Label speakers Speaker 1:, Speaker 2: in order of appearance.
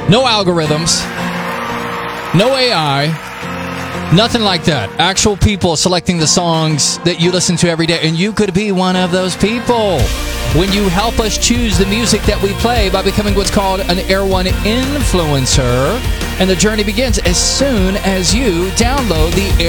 Speaker 1: No algorithms. No AI. Nothing like that. Actual people selecting the songs that you listen to every day. And you could be one of those people when you help us choose the music that we play by becoming what's called an Air One influencer. And the journey begins as soon as you download the